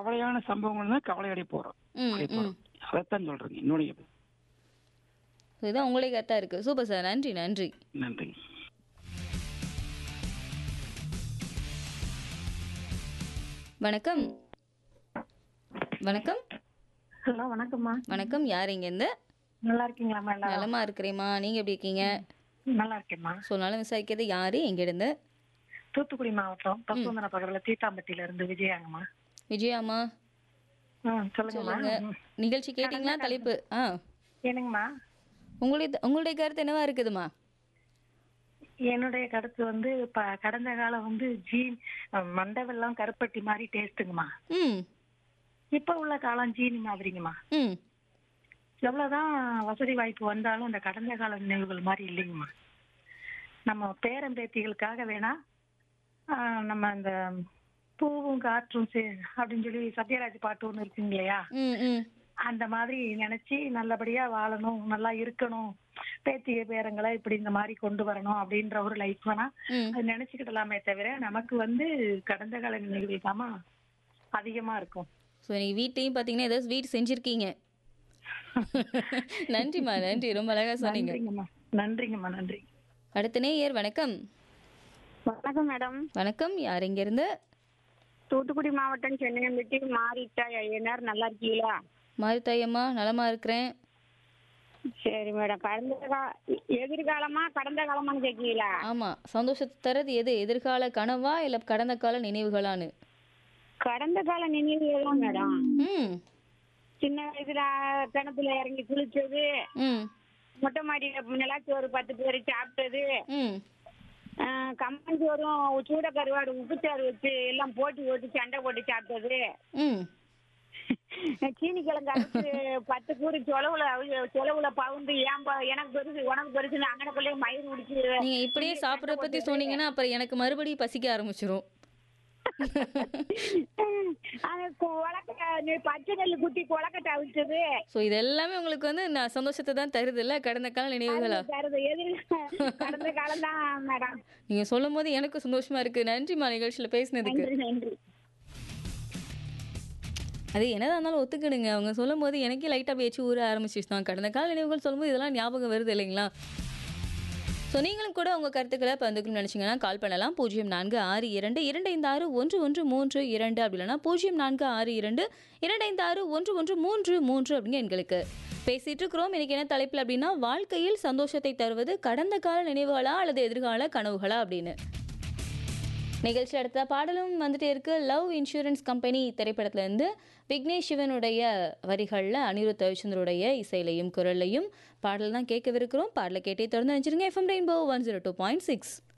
கவலையான சம்பவங்கள் தான் கவலையடைய போறோம். ம், ம். அதைத்தான் சொல்றேங்க. என்னுடைய ஸோ இதான் உங்களுடைய கருத்தா இருக்கு. Super sir. நன்றி, நன்றி. நன்றி. வணக்கம். வணக்கம். ஹலோ, வணக்கம்மா. வணக்கம். யார் இங்கேருந்து? நல்லா இருக்கீங்களாம்மா எல்லாரும்? நலமா இருக்கிறேம்மா. நீங்க எப்படி இருக்கீங்க? நல்லா இருக்கேம்மா. சொன்னாலும் விசாரிக்கிறது யாரு எங்கிருந்து? தூத்துக்குடி மாவட்டம் பசுவந்தன பக்கத்துல தீத்தாம்பட்டியில இருந்து விஜயாங்கம்மா. விஜயாம்மா, சொல்லுங்கம்மா. சொல்லுங்க. நிகழ்ச்சி கேட்டீங்களா? தலைப்பு என்னங்கம்மா? உங்களுடைய கருத்து என்னவா இருக்குதுமா? என்னுடைய கருத்து வந்து கடந்த காலம் வந்து மண்டவெல்லாம் கருப்பட்டி மாதிரி டேஸ்ட்டுங்கம்மா. ம், இப்ப உள்ள காலம் ஜீனி மாதிரிங்கம்மா. ம். எவ்வளவுதான் வசதி வாய்ப்பு வந்தாலும் இந்த கடந்த கால நினைவுகள் மாதிரி இல்லைங்கம்மா. நம்ம பேரன் பேத்திகளுக்காக வேணா நம்ம இந்த பூவும் காற்றும் அப்படின்னு சொல்லி சத்யராஜ் பாட்டு ஒண்ணு இருக்குங்க இல்லையா, ம், ம். அந்த மாதிரி நினைச்சு நல்லபடியா வாழணும், நல்லா இருக்கணும், பேத்திய பேரங்களை இப்படி இந்த மாதிரி கொண்டு வரணும் அப்படின்ற ஒரு லைஃப் வேணா ம். அது நினைச்சுக்கிடலாமே தவிர நமக்கு வந்து கடந்த கால நினைவுகள் தாமா அதிகமா இருக்கும். ஸோ நீங்கள் வீட்டையும் பார்த்தீங்கன்னா ஏதாவது ஸ்வீட் செஞ்சுருக்கீங்க. நன்றிம்மா, நன்றி. ரொம்ப அழகாக சொன்னீங்க. நன்றிங்கம்மா. நன்றிங்கம்மா. நன்றி. அடுத்த நேயர். வணக்கம். வணக்கம் மேடம். வணக்கம். யார் இங்கேருந்து? தூத்துக்குடி மாவட்டம் சென்னையம்பட்டி மாறிட்டா ஐயனார். நல்லா இருக்கீங்களா? மாரித்தாயம்மா, நலமா இருக்கிறேன். சரி மேடம். எதிர்காலமா கடந்த காலமான்னு கேட்கீங்களா? ஆமாம். சந்தோஷத்தை தரது எது? எதிர்கால கனவா இல்லை கடந்த கால நினைவுகளான்னு? கடந்த கால நினைவுகள் தான் மேடம். ம், சின்ன வயசுல கிணத்துல இறங்கி குளிச்சது, ம், மொட்டை மாடியில நிலாச்சோறு 10 பேர் சாப்பிட்டது, ம். கம்மஞ்சோறும் சூட கருவாடு உப்புச்சாறு வச்சு எல்லாம் போட்டு சண்டை போட்டு சாப்பிட்டது, ம். சீனி கிழங்கு அரைச்சு 10 கூறு சொலவுல பவுந்து எனக்கு பெருசு உனக்கு பெருசுன்னு அங்கனக்குள்ளேயே மயிர் முடிச்சு நீங்க இப்படியே சாப்பிட்றத பத்தி சொன்னீங்கன்னா அப்புறம் எனக்கு மறுபடியும் பசிக்க ஆரம்பிச்சிரும். பச்சை நெல் குட்டி கொலக்கட்டை அவிச்சது. ஸோ இது எல்லாமே உங்களுக்கு வந்து நான் சந்தோஷத்தை தான் தருது இல்ல, கடந்த கால நினைவுகளா? கடந்த காலம் தான் மேடம். நீங்க சொல்லும் போது எனக்கு சந்தோஷமா இருக்கு. நன்றிமா நிகழ்ச்சியில பேசினதுக்கு. நன்றி. அது என்னதான் இருந்தாலும் ஒத்துக்கிடுங்க. அவங்க சொல்லும் போது எனக்கே லைட்டாக பேச்சு ஊற ஆரம்பிச்சிச்சு தான். கடந்த கால நினைவுகள் சொல்லும்போது இதெல்லாம் ஞாபகம் வருது இல்லைங்களா? ஸோ நீங்களும் கூட உங்கள் கருத்துக்களை பகிர்ந்துக்கணும்னு நினச்சிங்கன்னா கால் பண்ணலாம். 0462256113 அப்படி இல்லைனா 0462256113 அப்படிங்க எங்களுக்கு பேசிட்டு இருக்கிறோம். இன்னைக்கு என்ன தலைப்பில் அப்படின்னா, வாழ்க்கையில் சந்தோஷத்தை தருவது கடந்த கால நினைவுகளா அல்லது எதிர்கால கனவுகளா அப்படின்னு. நிகழ்ச்சி அடுத்த பாடலும் வந்துட்டே இருக்கு. லவ் இன்சூரன்ஸ் கம்பெனி திரைப்படத்திலேருந்து விக்னேஷ் சிவனுடைய வரிகளில் அனிருத் ரவிச்சந்திரோடைய இசையிலையும் குரல்லையும் பாடல் தான் கேட்கவிருக்கிறோம். பாடலை கேட்டே தொடர்ந்து நினைச்சிருங்க. FM rainbow 102.6.